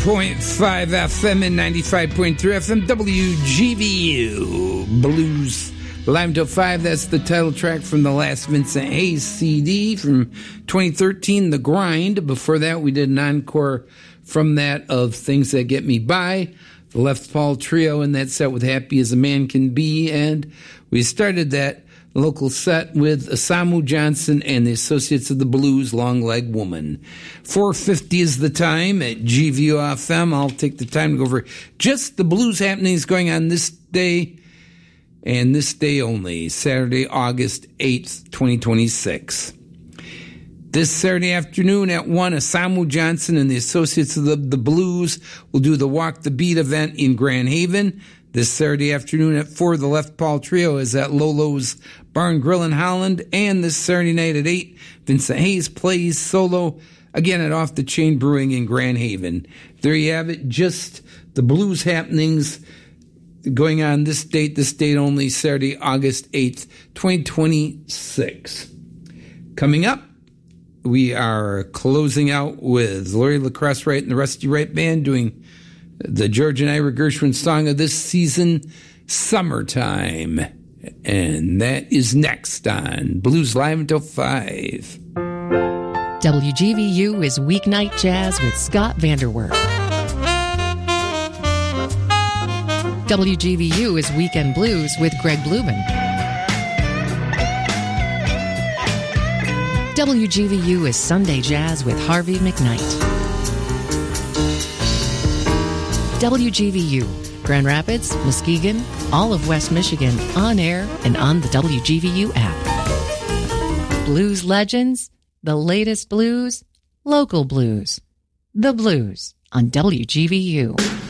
FM and 95.3 FM WGVU Blues Live Until 5. That's the title track from the last Vincent Hayes CD from 2013, The Grind. Before that, we did an encore from that of Things That Get Me By, the Left Paul Trio in that set with Happy As a Man Can Be, and we started that local set with Asamu Johnson and the Associates of the Blues, Long Leg Woman. 4:50 is the time at GVU FM. I'll take the time to go over just the blues happenings going on this day and this day only, Saturday, August 8th, 2026. This Saturday afternoon at 1, Asamu Johnson and the Associates of the Blues will do the Walk the Beat event in Grand Haven. This Saturday afternoon at 4, the Left Paul Trio is at Lolo's Barn Grill in Holland. And this Saturday night at 8, Vincent Hayes plays solo, again at Off the Chain Brewing in Grand Haven. There you have it, just the blues happenings going on this date only, Saturday, August 8th, 2026. Coming up, we are closing out with Laurie LaCrosse Wright and the Rusty Wright Band doing the George and Ira Gershwin song of this season, Summertime. And that is next on Blues Live Until 5. WGVU is Weeknight Jazz with Scott Vanderwerf. WGVU is Weekend Blues with Greg Blumen. WGVU is Sunday Jazz with Harvey McKnight. WGVU, Grand Rapids, Muskegon, all of West Michigan, on air and on the WGVU app. Blues legends, the latest blues, local blues. The Blues on WGVU.